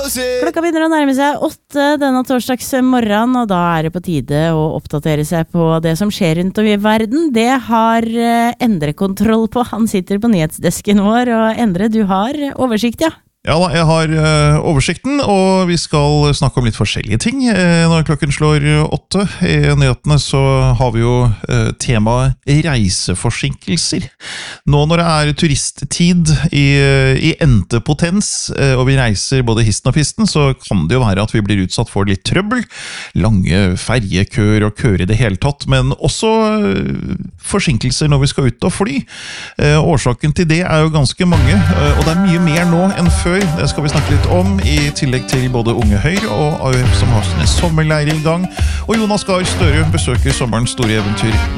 Klokka begynner å nærme seg 8 denne torsdags morgen, og da det på tide å oppdatere seg på det som skjer rundt om i verden. Det har Endre kontroll på. Han sitter på nyhetsdesken vår, og Endre, du har oversikt, ja? Ja da, jeg har oversikten, og vi skal snakke om litt forskjellige ting. Når klokken slår 8 i nyhetene, så har vi jo tema reiseforsinkelser. Nå når det turisttid i endte potens, og vi reiser både histen og pisten, så kan det jo være at vi blir utsatt for litt trøbbel. Lange ferjekøer og køer i det hele tatt, men også forsinkelser når vi skal ut og fly. Årsaken til det jo ganske mange, og det mye mer nå enn før. Det skal vi snakke litt om, i tillegg til både Unge Høyre og AUF som har sine sommerleirer i gang. Og Jonas Gahr Støre besøker sommerens store eventyr